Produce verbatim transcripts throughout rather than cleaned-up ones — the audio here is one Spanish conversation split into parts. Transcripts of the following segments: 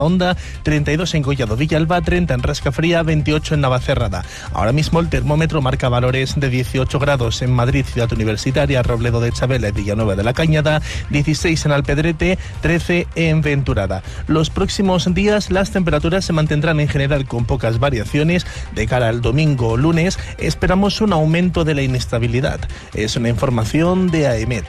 Onda, treinta y dos en Collado Villalba, treinta en Rascafría, veintiocho en Navacerrada. Ahora mismo el termómetro marca valores de dieciocho grados en Madrid, Ciudad Universitaria, Robledo de Chabela y Villanueva de la Cañada, dieciséis en Alpedrete, trece en Venturada. Los próximos días las temperaturas se mantendrán en general con pocas variaciones. De cara al domingo o lunes esperamos un aumento de la inestabilidad. Es una información de AEMET.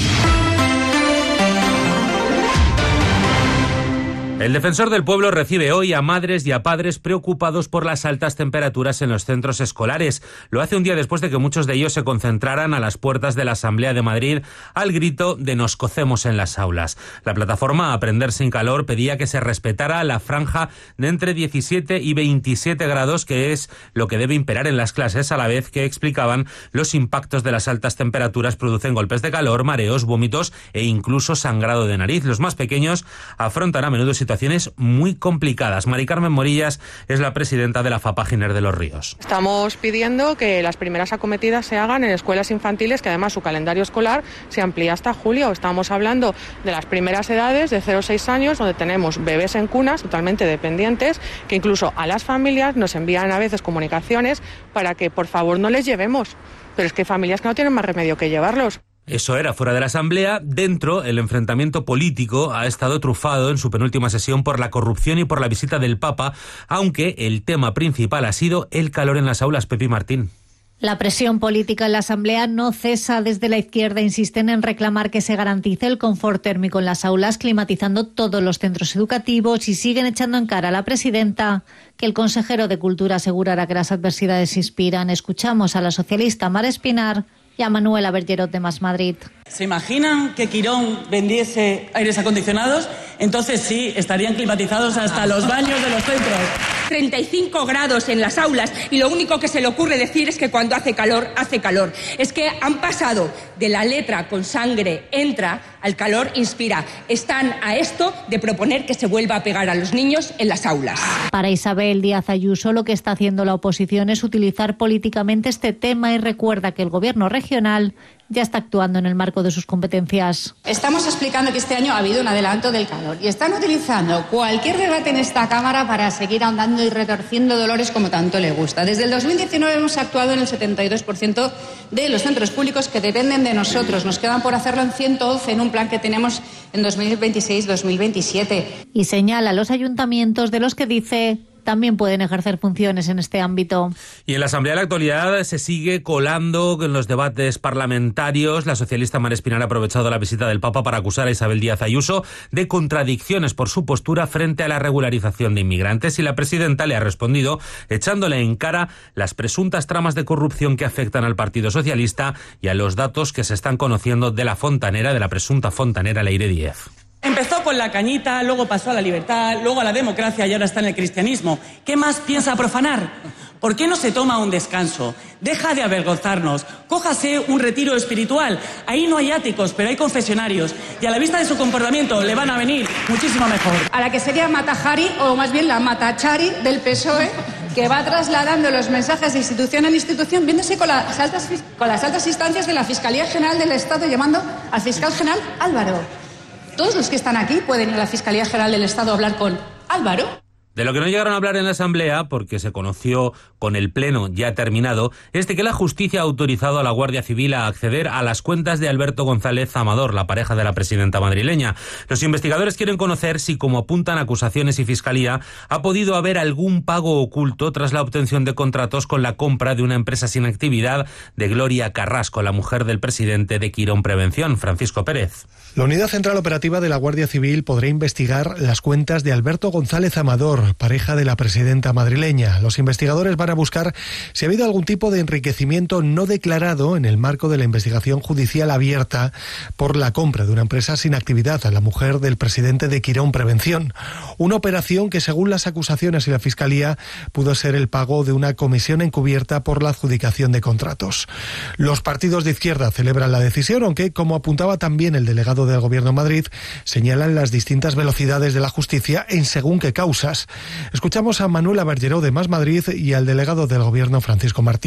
El Defensor del Pueblo recibe hoy a madres y a padres preocupados por las altas temperaturas en los centros escolares. Lo hace un día después de que muchos de ellos se concentraran a las puertas de la Asamblea de Madrid al grito de "nos cocemos en las aulas". La plataforma Aprender sin Calor pedía que se respetara la franja de entre diecisiete y veintisiete grados, que es lo que debe imperar en las clases, a la vez que explicaban los impactos de las altas temperaturas producen golpes de calor, mareos, vómitos e incluso sangrado de nariz. Los más pequeños afrontan a menudo situaciones situaciones muy complicadas. Mari Carmen Morillas es la presidenta de la FAPA Giner de los Ríos. Estamos pidiendo que las primeras acometidas se hagan en escuelas infantiles, que además su calendario escolar se amplía hasta julio. Estamos hablando de las primeras edades, de cero a seis años, donde tenemos bebés en cunas totalmente dependientes, que incluso a las familias nos envían a veces comunicaciones para que por favor no les llevemos. Pero es que hay familias que no tienen más remedio que llevarlos. Eso era fuera de la Asamblea. Dentro, el enfrentamiento político ha estado trufado en su penúltima sesión por la corrupción y por la visita del Papa, aunque el tema principal ha sido el calor en las aulas. Pepi Martín. La presión política en la Asamblea no cesa. Desde la izquierda insisten en reclamar que se garantice el confort térmico en las aulas, climatizando todos los centros educativos, y siguen echando en cara a la presidenta que el consejero de Cultura asegurará que las adversidades inspiran. Escuchamos a la socialista Mar Espinar y a Manuela Bergerot de Más Madrid. ¿Se imaginan que Quirón vendiese aires acondicionados? Entonces sí, estarían climatizados hasta los baños de los centros. treinta y cinco grados en las aulas y lo único que se le ocurre decir es que cuando hace calor, hace calor. Es que han pasado de la letra con sangre entra al calor inspira. Están a esto de proponer que se vuelva a pegar a los niños en las aulas. Para Isabel Díaz Ayuso, lo que está haciendo la oposición es utilizar políticamente este tema, y recuerda que el gobierno regional ya está actuando en el marco de sus competencias. Estamos explicando que este año ha habido un adelanto del calor y están utilizando cualquier debate en esta Cámara para seguir ahondando y retorciendo dolores como tanto le gusta. Desde el dos mil diecinueve hemos actuado en el setenta y dos por ciento de los centros públicos que dependen de nosotros. Nos quedan por hacerlo en ciento once en un plan que tenemos en dos mil veintiséis dos mil veintisiete. Y señala a los ayuntamientos, de los que dice también pueden ejercer funciones en este ámbito. Y en la Asamblea de la actualidad se sigue colando en los debates parlamentarios. La socialista Mar Espinar ha aprovechado la visita del Papa para acusar a Isabel Díaz Ayuso de contradicciones por su postura frente a la regularización de inmigrantes, y la presidenta le ha respondido echándole en cara las presuntas tramas de corrupción que afectan al Partido Socialista y a los datos que se están conociendo de la fontanera, de la presunta fontanera Leire Díez. Empezó con la cañita, luego pasó a la libertad, luego a la democracia y ahora está en el cristianismo. ¿Qué más piensa profanar? ¿Por qué no se toma un descanso? Deja de avergonzarnos. Cójase un retiro espiritual. Ahí no hay áticos, pero hay confesionarios. Y a la vista de su comportamiento le van a venir muchísimo mejor. A la que sería Matajari, o más bien la Matachari del P S O E, que va trasladando los mensajes de institución en institución, viéndose con las altas, con las altas instancias de la Fiscalía General del Estado, llamando al fiscal general Álvaro. Todos los que están aquí pueden ir a la Fiscalía General del Estado a hablar con Álvaro. De lo que no llegaron a hablar en la Asamblea, porque se conoció con el pleno ya terminado, es de que la justicia ha autorizado a la Guardia Civil a acceder a las cuentas de Alberto González Amador, la pareja de la presidenta madrileña. Los investigadores quieren conocer si, como apuntan acusaciones y fiscalía, ha podido haber algún pago oculto tras la obtención de contratos con la compra de una empresa sin actividad de Gloria Carrasco, la mujer del presidente de Quirón Prevención, Francisco Pérez. La Unidad Central Operativa de la Guardia Civil podrá investigar las cuentas de Alberto González Amador, pareja de la presidenta madrileña. Los investigadores van a buscar si ha habido algún tipo de enriquecimiento no declarado en el marco de la investigación judicial abierta por la compra de una empresa sin actividad a la mujer del presidente de Quirón Prevención. Una operación que, según las acusaciones y la Fiscalía, pudo ser el pago de una comisión encubierta por la adjudicación de contratos. Los partidos de izquierda celebran la decisión, aunque, como apuntaba también el delegado del Gobierno en Madrid, señalan las distintas velocidades de la justicia en según qué causas. Escuchamos a Manuela Bergerot de Más Madrid y al delegado del Gobierno, Francisco Martín.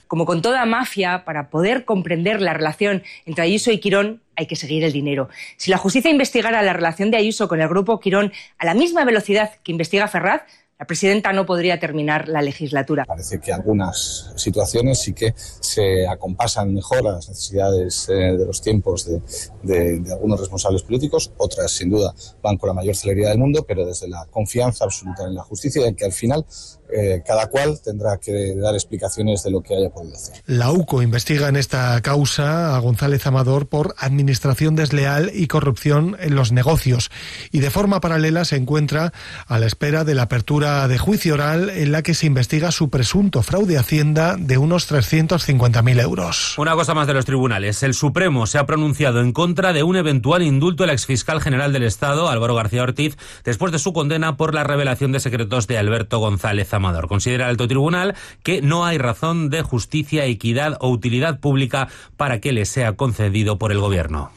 como con toda mafia, para poder comprender la relación entre Ayuso y Quirón, hay que seguir el dinero. Si la justicia investigara la relación de Ayuso con el grupo Quirón a la misma velocidad que investiga Ferraz, la presidenta no podría terminar la legislatura. Parece que algunas situaciones sí que se acompasan mejor a las necesidades eh, de los tiempos de, de, de algunos responsables políticos, otras sin duda van con la mayor celeridad del mundo, pero desde la confianza absoluta en la justicia, en que al final eh, cada cual tendrá que dar explicaciones de lo que haya podido hacer. La UCO investiga en esta causa a González Amador por administración desleal y corrupción en los negocios, y de forma paralela se encuentra a la espera de la apertura de juicio oral en la que se investiga su presunto fraude a Hacienda de unos trescientos cincuenta mil euros. Una cosa más de los tribunales. El Supremo se ha pronunciado en contra de un eventual indulto al exfiscal general del Estado, Álvaro García Ortiz, después de su condena por la revelación de secretos de Alberto González Amador. Considera el alto tribunal que no hay razón de justicia, equidad o utilidad pública para que le sea concedido por el Gobierno.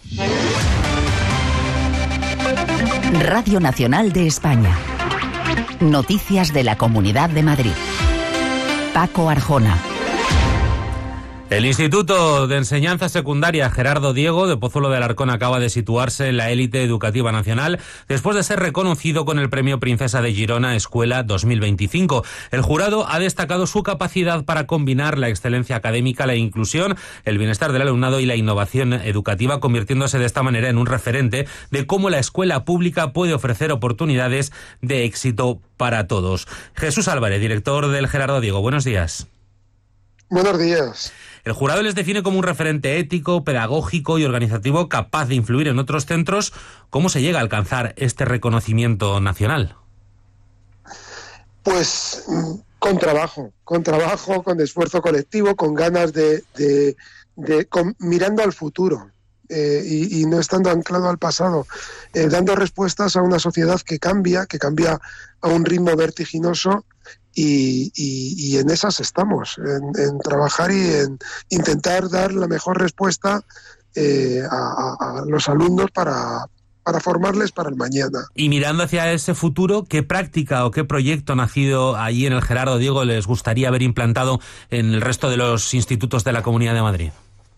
Radio Nacional de España. Noticias de la Comunidad de Madrid. Paco Arjona. El Instituto de Enseñanza Secundaria Gerardo Diego de Pozuelo de Alarcón acaba de situarse en la élite educativa nacional después de ser reconocido con el Premio Princesa de Girona Escuela dos mil veinticinco. El jurado ha destacado su capacidad para combinar la excelencia académica, la inclusión, el bienestar del alumnado y la innovación educativa, convirtiéndose de esta manera en un referente de cómo la escuela pública puede ofrecer oportunidades de éxito para todos. Jesús Álvarez, director del Gerardo Diego, buenos días. Buenos días. El jurado les define como un referente ético, pedagógico y organizativo capaz de influir en otros centros. ¿Cómo se llega a alcanzar este reconocimiento nacional? Pues con trabajo, con trabajo, con esfuerzo colectivo, con ganas de, de, de con, mirando al futuro eh, y, y no estando anclado al pasado, eh, dando respuestas a una sociedad que cambia, que cambia a un ritmo vertiginoso. Y, y, y en esas estamos, en, en trabajar y en intentar dar la mejor respuesta eh, a, a los alumnos para, para formarles para el mañana. Y mirando hacia ese futuro, ¿qué práctica o qué proyecto nacido allí en el Gerardo Diego les gustaría ver implantado en el resto de los institutos de la Comunidad de Madrid?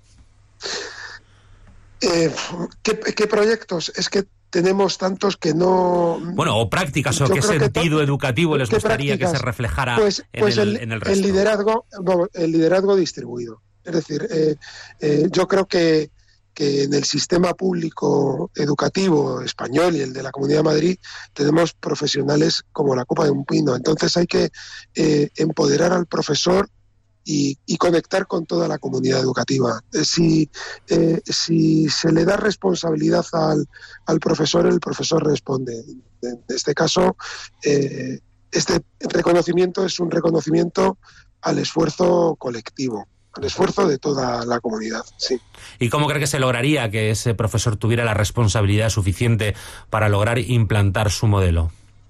Eh, ¿qué, ¿Qué proyectos? Es que tenemos tantos que no... Bueno, o prácticas, o qué sentido to... educativo les gustaría prácticas? que se reflejara pues, pues en, el, el, en el resto. El liderazgo, no, el liderazgo distribuido. Es decir, eh, eh, yo creo que, que en el sistema público educativo español y el de la Comunidad de Madrid tenemos profesionales como la copa de un pino. Entonces hay que eh, empoderar al profesor Y, y conectar con toda la comunidad educativa. Si, eh, si se le da responsabilidad al, al profesor, el profesor responde. En este caso, eh, este reconocimiento es un reconocimiento al esfuerzo colectivo, al esfuerzo de toda la comunidad. Sí. ¿Y cómo cree que se lograría que ese profesor tuviera la responsabilidad suficiente para lograr implantar su modelo?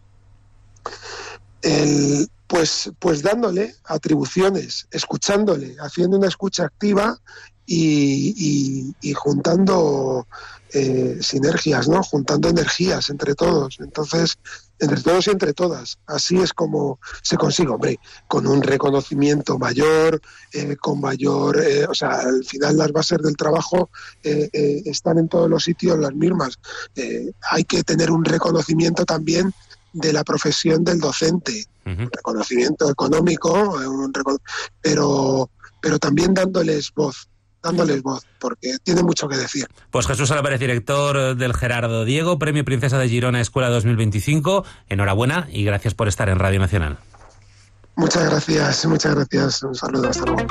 El... Pues, pues dándole atribuciones, escuchándole, haciendo una escucha activa y, y, y juntando eh, sinergias, ¿no? Juntando energías entre todos. Entonces, entre todos y entre todas. Así es como se consigue, hombre, con un reconocimiento mayor, eh, con mayor... Eh, o sea, al final las bases del trabajo eh, eh, están en todos los sitios las mismas. Eh, hay que tener un reconocimiento también de la profesión del docente, uh-huh. un reconocimiento económico, un recono- pero, pero también dándoles voz, dándoles voz, porque tiene mucho que decir. Pues Jesús Álvarez, director del Gerardo Diego, Premio Princesa de Girona Escuela dos mil veinticinco, enhorabuena y gracias por estar en Radio Nacional. Muchas gracias, muchas gracias, un saludo, hasta luego.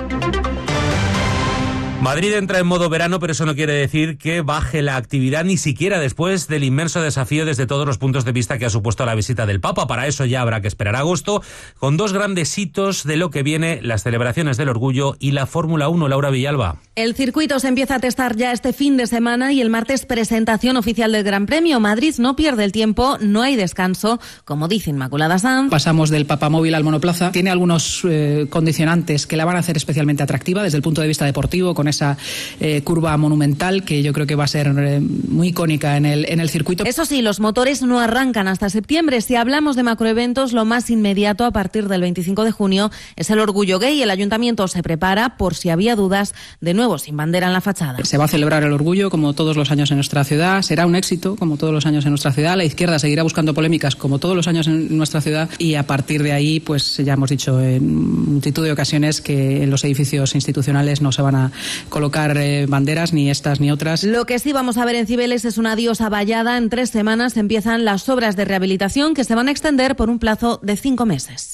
Madrid entra en modo verano, pero eso no quiere decir que baje la actividad, ni siquiera después del inmenso desafío desde todos los puntos de vista que ha supuesto la visita del Papa. Para eso ya habrá que esperar a agosto, con dos grandes hitos de lo que viene, las celebraciones del Orgullo y la Fórmula uno. Laura Villalba. El circuito se empieza a testar ya este fin de semana y el martes presentación oficial del Gran Premio. Madrid no pierde el tiempo, no hay descanso, como dice Inmaculada Sanz. Pasamos del papamóvil al monoplaza. Tiene algunos eh, condicionantes que la van a hacer especialmente atractiva desde el punto de vista deportivo, con esa eh, curva monumental que yo creo que va a ser eh, muy icónica en el, en el circuito. Eso sí, los motores no arrancan hasta septiembre. Si hablamos de macroeventos, lo más inmediato a partir del veinticinco de junio es el Orgullo Gay. El Ayuntamiento se prepara, por si había dudas, de nuevo sin bandera en la fachada. Se va a celebrar el orgullo como todos los años en nuestra ciudad, será un éxito como todos los años en nuestra ciudad, la izquierda seguirá buscando polémicas como todos los años en nuestra ciudad y a partir de ahí pues ya hemos dicho en multitud de ocasiones que en los edificios institucionales no se van a colocar eh, banderas ni estas ni otras. Lo que sí vamos a ver en Cibeles es una diosa vallada. En tres semanas empiezan las obras de rehabilitación que se van a extender por un plazo de cinco meses.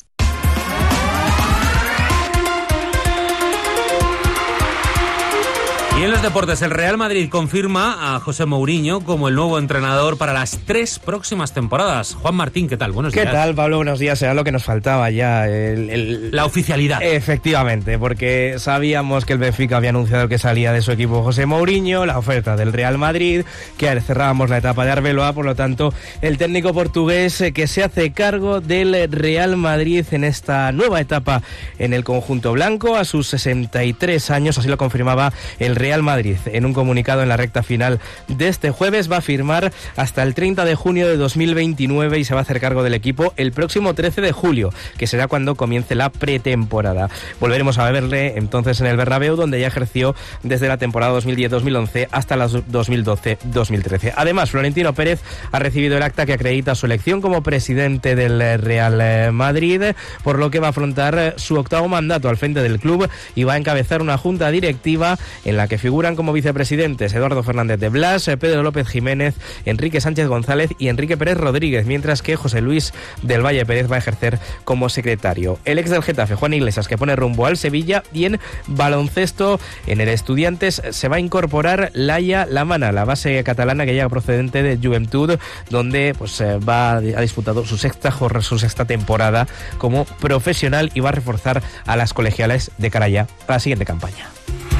Y en los deportes, el Real Madrid confirma a José Mourinho como el nuevo entrenador para las tres próximas temporadas. Juan Martín, ¿qué tal? Buenos días. ¿Qué tal, Pablo? Buenos días. Era lo que nos faltaba ya. El, el... La oficialidad. Efectivamente, porque sabíamos que el Benfica había anunciado que salía de su equipo José Mourinho, la oferta del Real Madrid, que cerrábamos la etapa de Arbeloa, por lo tanto, el técnico portugués que se hace cargo del Real Madrid en esta nueva etapa en el conjunto blanco, a sus sesenta y tres años, así lo confirmaba el Real Real Madrid. En un comunicado en la recta final de este jueves va a firmar hasta el treinta de junio de dos mil veintinueve y se va a hacer cargo del equipo el próximo trece de julio, que será cuando comience la pretemporada. Volveremos a verle entonces en el Bernabéu, donde ya ejerció desde la temporada dos mil diez dos mil once hasta la dos mil doce dos mil trece. Además, Florentino Pérez ha recibido el acta que acredita su elección como presidente del Real Madrid, por lo que va a afrontar su octavo mandato al frente del club y va a encabezar una junta directiva en la que figuran como vicepresidentes Eduardo Fernández de Blas, Pedro López Jiménez, Enrique Sánchez González y Enrique Pérez Rodríguez, mientras que José Luis del Valle Pérez va a ejercer como secretario. El ex del Getafe, Juan Iglesias, que pone rumbo al Sevilla, y en baloncesto, en el Estudiantes, se va a incorporar Laia Lamana, la base catalana que llega procedente de Juventud, donde pues va ha disputado su sexta, su sexta temporada como profesional y va a reforzar a las colegiales de cara ya para la siguiente campaña.